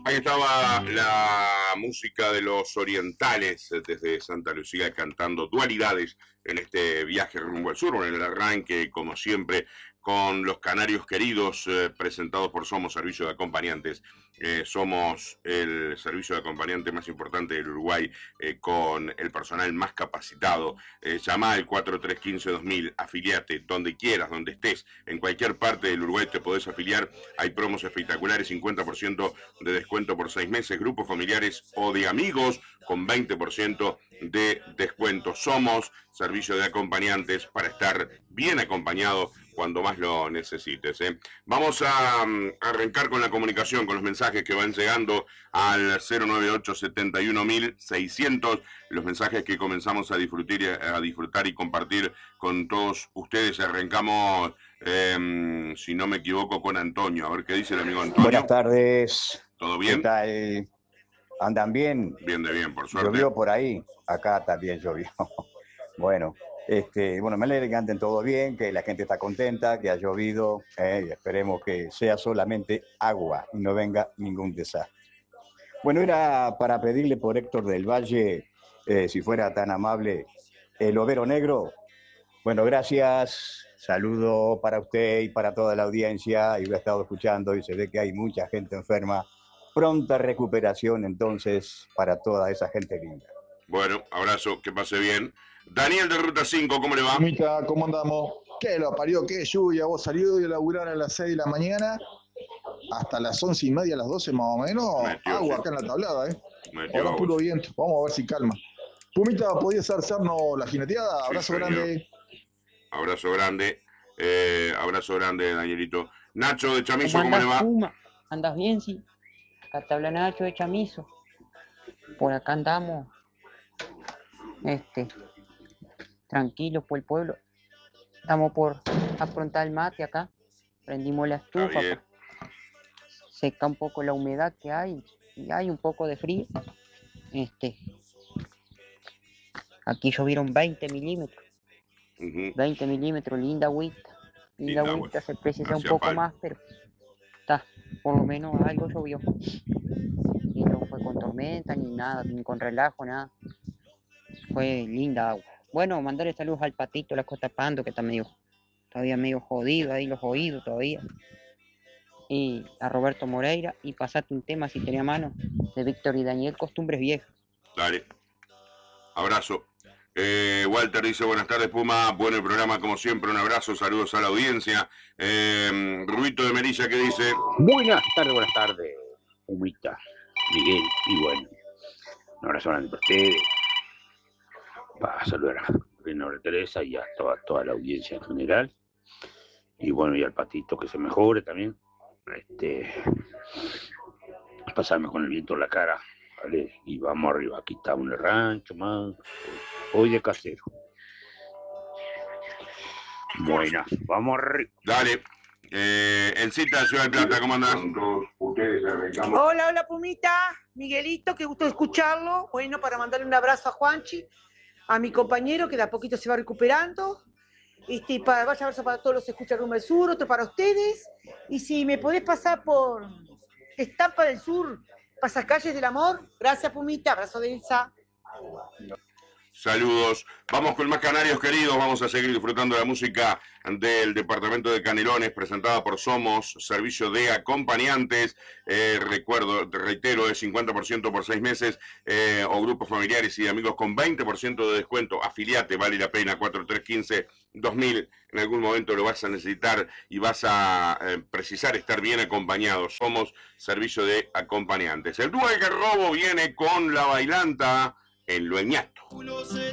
Ahí estaba la música de los orientales desde Santa Lucía cantando Dualidades en este viaje rumbo al sur, en el arranque, como siempre, con los canarios queridos, presentados por Somos Servicio de Acompañantes. Somos el servicio de acompañante más importante del Uruguay, con el personal más capacitado. Llama al 4315-2000, afiliate donde quieras, donde estés, en cualquier parte del Uruguay te podés afiliar. Hay promos espectaculares, 50% de descuento por 6 meses, grupos familiares o de amigos con 20% de descuento. Somos servicio de acompañantes para estar bien acompañado cuando más lo necesites. Vamos a arrancar con la comunicación, con los mensajes que van llegando al 098-71600, los mensajes que comenzamos a disfrutar y compartir con todos ustedes. Arrancamos, si no me equivoco, con Antonio. A ver qué dice el amigo Antonio. Buenas tardes. ¿Todo bien? ¿Qué tal? ¿Andan bien? Bien de bien, por suerte. ¿Llovió por ahí? Acá también llovió. Bueno, me alegra que anden todo bien, que la gente está contenta, que ha llovido, y esperemos que sea solamente agua y no venga ningún desastre. Bueno, era para pedirle por Héctor del Valle, si fuera tan amable, el overo negro. Bueno, gracias. Saludo para usted y para toda la audiencia. Y lo he estado escuchando y se ve que hay mucha gente enferma. Pronta recuperación entonces para toda esa gente linda. Bueno, abrazo, que pase bien. Daniel de Ruta 5, ¿cómo le va? Mica, ¿cómo andamos? ¿Qué lo parió? ¿Qué lluvia? Vos salió de laburar a las 6 de la mañana hasta las 11:30, a las 12 más o menos. Metió, agua sí. acá en la tablada, Metió Ahora agua. puro viento. Vamos a ver si calma. Pumita, ¿podías hacernos la jineteada? Sí, Abrazo señor. grande. Abrazo grande. Abrazo grande, Danielito. Nacho de Chamizo, ¿cómo le andás, va? Puma? ¿Andás bien, sí? Acá te habla Nacho de Chamizo. Por acá andamos, tranquilos por el pueblo. Estamos por afrontar el mate acá. Prendimos la Está estufa. bien. Seca un poco la humedad que hay y hay un poco de frío. Aquí llovieron 20 milímetros. 20 milímetros, linda agüita. Linda agüita, se precisa un poco más, pero está, por lo menos algo llovió. Y no fue con tormenta ni nada, ni con relajo, nada. Fue linda agua. Bueno, mandarle saludos al Patito, la Costa Pando, que está todavía medio jodido ahí los oídos todavía. Y a Roberto Moreira, y pasate un tema si tenía mano, de Víctor y Daniel, Costumbres Viejas. Dale. Abrazo. Walter dice, buenas tardes, Puma. Bueno el programa, como siempre. Un abrazo, saludos a la audiencia. Rubito de Melilla, ¿qué dice? Buenas tardes, Pumita, Miguel, y bueno, un abrazo grande para ustedes. Para saludar a Reina Teresa y a toda la audiencia en general. Y bueno, y al Patito que se mejore también. Pasarme con el viento en la cara, ¿vale? Y vamos arriba, aquí estamos en el rancho, man. Hoy de casero. Buenas, vamos arriba. Dale. Elcita de Ciudad de Plata, ¿cómo andás? Hola, Pumita. Miguelito, qué gusto escucharlo. Bueno, para mandarle un abrazo a Juanchi, a mi compañero que de a poquito se va recuperando. Vaya abrazo para todos los Escucha Rumbo al Sur, otro para ustedes. Y si me podés pasar por Estampa del Sur, Pasacalles del Amor. Gracias, Pumita. Abrazo de Elsa. Saludos. Vamos con más canarios queridos. Vamos a seguir disfrutando de la música del departamento de Canelones, presentada por Somos, servicio de acompañantes. Reitero, es 50% por 6 meses, o grupos familiares y amigos con 20% de descuento. Afiliate, vale la pena, 4315-2000. En algún momento lo vas a necesitar y vas a precisar estar bien acompañado. Somos servicio de acompañantes. El dúo de Garrobo viene con La Bailanta en Lo Ñato.